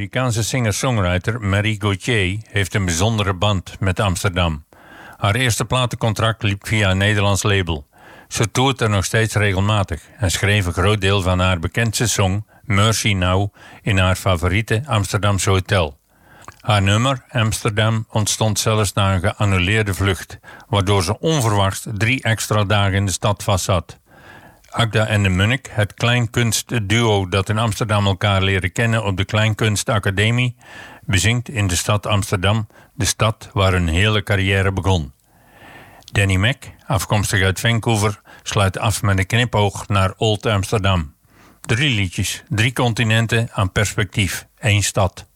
Amerikaanse singer-songwriter Mary Gauthier heeft een bijzondere band met Amsterdam. Haar eerste platencontract liep via een Nederlands label. Ze toert er nog steeds regelmatig en schreef een groot deel van haar bekendste song Mercy Now in haar favoriete Amsterdamse hotel. Haar nummer Amsterdam ontstond zelfs na een geannuleerde vlucht, waardoor ze onverwachts 3 extra dagen in de stad vastzat. Agda en de Munnik, het kleinkunstduo dat in Amsterdam elkaar leren kennen op de Kleinkunstacademie, bezingt in de stad Amsterdam, de stad waar hun hele carrière begon. Danny Mac, afkomstig uit Vancouver, sluit af met een knipoog naar Old Amsterdam. 3 liedjes, 3 continenten aan perspectief, 1 stad.